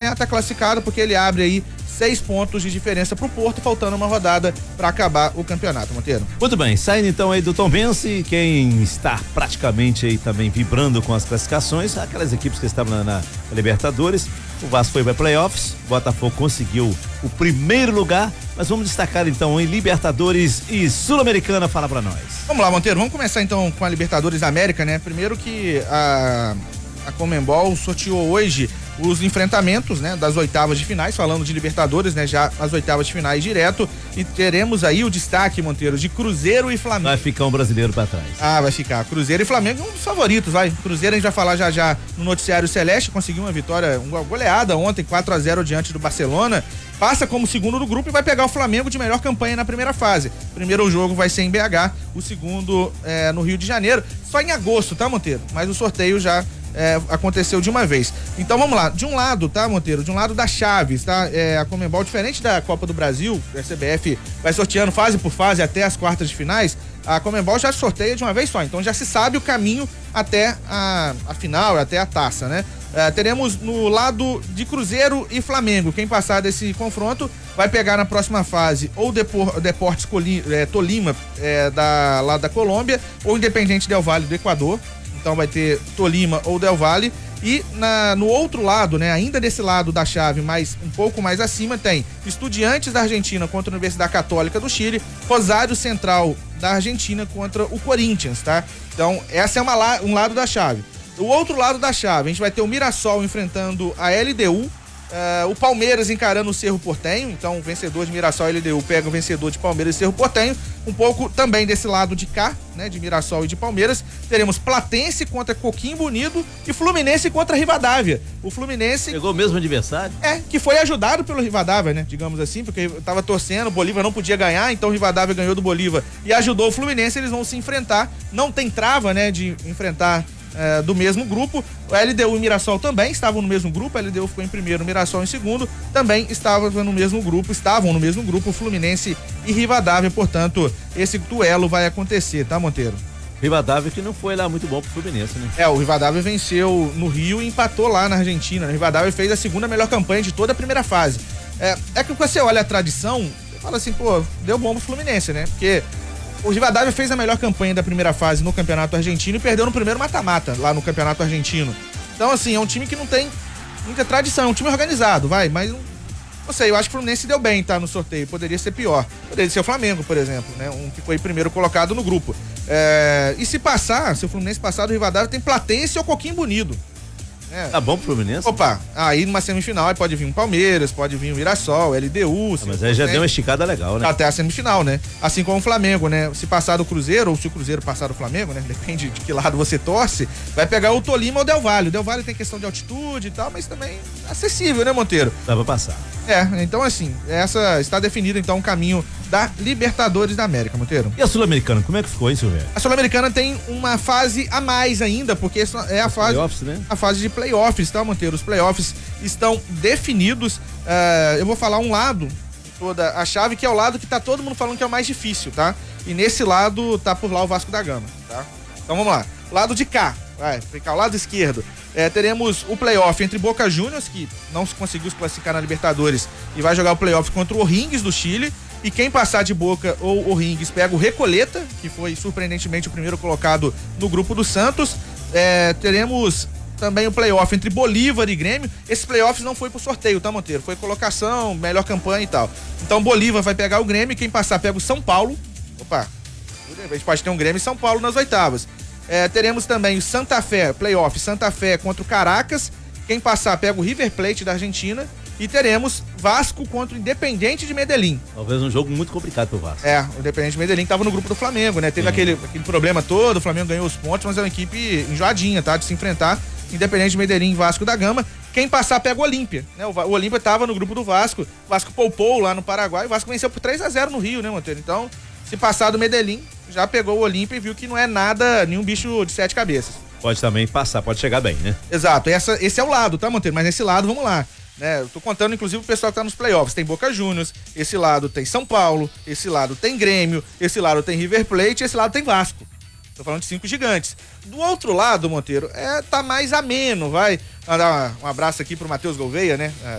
ganhar, tá classificado, porque ele abre aí 6 pontos de diferença pro Porto, faltando uma rodada para acabar o campeonato, Monteiro. Muito bem, saindo então aí do Tombense, quem está praticamente aí também vibrando com as classificações, aquelas equipes que estavam na Libertadores. O Vasco foi para playoffs, o Botafogo conseguiu o primeiro lugar, mas vamos destacar então em Libertadores e Sul-Americana, fala para nós. Vamos lá, Monteiro, vamos começar então com a Libertadores da América, né? Primeiro que a Conmebol sorteou hoje os enfrentamentos, né, das oitavas de finais, falando de Libertadores, né, já as oitavas de finais direto, e teremos aí o destaque, Monteiro, de Cruzeiro e Flamengo. Vai ficar um brasileiro pra trás. Vai ficar. Cruzeiro e Flamengo, um dos favoritos, vai. Cruzeiro a gente vai falar já no noticiário Celeste, conseguiu uma vitória, uma goleada ontem, 4-0 diante do Barcelona, passa como segundo do grupo e vai pegar o Flamengo de melhor campanha na primeira fase. Primeiro jogo vai ser em BH, o segundo no Rio de Janeiro, só em agosto, tá, Monteiro? Mas o sorteio já aconteceu de uma vez. Então vamos lá, de um lado, tá, Monteiro? De um lado da Chaves, tá? A Conmebol, diferente da Copa do Brasil, a CBF vai sorteando fase por fase até as quartas de finais, a Conmebol já sorteia de uma vez só, então já se sabe o caminho até a final, até a taça, né? Teremos no lado de Cruzeiro e Flamengo, quem passar desse confronto vai pegar na próxima fase ou Deportes Tolima, lá da Colômbia, ou Independiente Del Valle do Equador. Então vai ter Tolima ou Del Valle. E no outro lado, né, ainda desse lado da chave, mas um pouco mais acima, tem Estudiantes da Argentina contra a Universidade Católica do Chile, Rosário Central da Argentina contra o Corinthians, tá? Então essa é um lado da chave. O outro lado da chave, a gente vai ter o Mirassol enfrentando a LDU, o Palmeiras encarando o Cerro Porteño, então o vencedor de Mirassol e LDU pega o vencedor de Palmeiras e Cerro Porteño, um pouco também desse lado de cá, né, de Mirassol e de Palmeiras. Teremos Platense contra Coquimbo Unido e Fluminense contra Rivadavia. O Fluminense pegou o mesmo adversário? Que foi ajudado pelo Rivadavia, né, digamos assim, porque tava torcendo, o Bolívar não podia ganhar, então o Rivadavia ganhou do Bolívar e ajudou o Fluminense. Eles vão se enfrentar, não tem trava, né, de enfrentar do mesmo grupo. O LDU e Mirassol também estavam no mesmo grupo, a LDU ficou em primeiro, o Mirassol em segundo, também estavam no mesmo grupo, Fluminense e Rivadavia. Portanto, esse duelo vai acontecer, tá, Monteiro? Rivadavia que não foi lá muito bom pro Fluminense, né? O Rivadavia venceu no Rio e empatou lá na Argentina. O Rivadavia fez a segunda melhor campanha de toda a primeira fase. É que você olha a tradição, você fala assim, pô, deu bom pro Fluminense, né? Porque o Rivadavia fez a melhor campanha da primeira fase no Campeonato Argentino e perdeu no primeiro mata-mata lá no Campeonato Argentino. Então, assim, é um time que não tem muita tradição, é um time organizado, mas não sei, eu acho que o Fluminense deu bem, tá, no sorteio, poderia ser pior. Poderia ser o Flamengo, por exemplo, né, um que foi primeiro colocado no grupo. E se o Fluminense passar do Rivadavia, tem Platense ou Coquimbo Unido. Tá bom pro Fluminense? Opa, aí numa semifinal aí pode vir um Palmeiras, pode vir um Mirassol, LDU. Mas aí já deu uma esticada legal, né? Até a semifinal, né? Assim como o Flamengo, né? Se passar do Cruzeiro, ou se o Cruzeiro passar do Flamengo, né? Depende de que lado você torce, vai pegar o Tolima ou o Del Valle. O Del Valle tem questão de altitude e tal, mas também acessível, né, Monteiro? Dá pra passar. Então assim, está definido então o caminho da Libertadores da América, Monteiro. E a Sul-Americana, como é que ficou isso, velho? A Sul-Americana tem uma fase a mais ainda, porque é a fase, playoffs, né? A fase de playoffs, tá, Monteiro? Os playoffs estão definidos. Eu vou falar um lado, toda a chave, que é o lado que tá todo mundo falando que é o mais difícil, tá? E nesse lado tá por lá o Vasco da Gama, tá? Então vamos lá. Lado de cá, vai ficar o lado esquerdo. Teremos o playoff entre Boca Juniors, que não conseguiu se classificar na Libertadores, e vai jogar o playoff contra o O'Higgins do Chile. E quem passar de Boca ou O'Higgins pega o Recoleta, que foi surpreendentemente o primeiro colocado no grupo do Santos. Teremos também o playoff entre Bolívar e Grêmio. Esses playoffs não foi pro sorteio, tá, Monteiro? Foi colocação, melhor campanha e tal. Então Bolívar vai pegar o Grêmio, e quem passar pega o São Paulo. Opa, a gente pode ter um Grêmio e São Paulo nas oitavas. Teremos também o Santa Fé, playoff, Santa Fé contra o Caracas. Quem passar pega o River Plate da Argentina. E teremos Vasco contra o Independiente de Medellín. Talvez um jogo muito complicado pro Vasco. O Independiente de Medellín tava no grupo do Flamengo, né? Teve aquele problema todo, o Flamengo ganhou os pontos, mas é uma equipe enjoadinha, tá? De se enfrentar. Independiente de Medellín e Vasco da Gama. Quem passar pega o Olímpia, né? O Olímpia tava no grupo do Vasco. O Vasco poupou lá no Paraguai. O Vasco venceu por 3-0 no Rio, né, Monteiro? Então, se passar do Medellín, já pegou o Olímpia e viu que não é nada, nenhum bicho de 7 cabeças. Pode também passar, pode chegar bem, né? Exato. Esse é o lado, tá, Monteiro? Mas nesse lado, vamos lá. Eu tô contando, inclusive, o pessoal que tá nos playoffs. Tem Boca Juniors, esse lado tem São Paulo, esse lado tem Grêmio, esse lado tem River Plate, esse lado tem Vasco. Tô falando de 5 gigantes. Do outro lado, Monteiro, tá mais ameno, vai. Mandar um abraço aqui pro Matheus Gouveia, né?